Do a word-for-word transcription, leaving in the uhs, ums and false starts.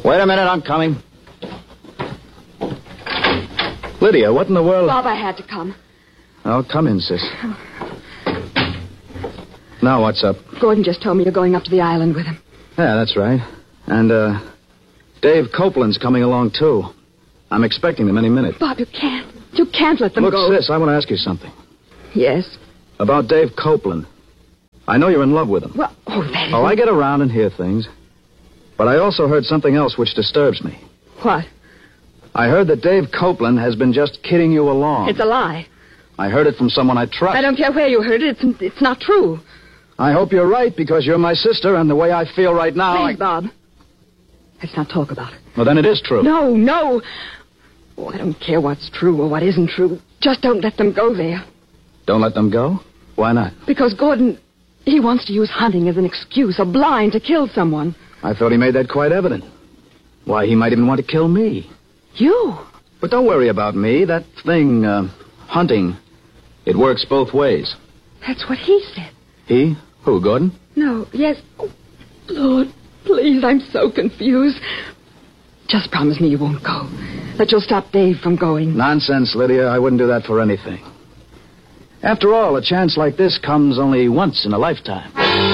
Wait a minute, I'm coming. Lydia, what in the world... Bob, I had to come. Oh, come in, sis. Now, what's up? Gordon just told me you're going up to the island with him. Yeah, that's right. And, uh, Dave Copeland's coming along, too. I'm expecting them any minute. Bob, you can't. You can't let them Look, go. Look, sis, I want to ask you something. Yes? About Dave Copeland. I know you're in love with him. Well, oh, that is... Oh, I get around and hear things. But I also heard something else which disturbs me. What? I heard that Dave Copeland has been just kidding you along. It's a lie. I heard it from someone I trust. I don't care where you heard it. It's, it's not true. I hope you're right, because you're my sister, and the way I feel right now... Please, I... Bob. Let's not talk about it. Well, then it is true. No, no. Oh, I don't care what's true or what isn't true. Just don't let them go there. Don't let them go? Why not? Because Gordon, he wants to use hunting as an excuse, a blind to kill someone. I thought he made that quite evident. Why, he might even want to kill me. You? But don't worry about me. That thing, uh, hunting, it works both ways. That's what he said. He? Who, Gordon? No, yes. Oh, Lord, please, I'm so confused. Just promise me you won't go. That you'll stop Dave from going. Nonsense, Lydia. I wouldn't do that for anything. After all, a chance like this comes only once in a lifetime.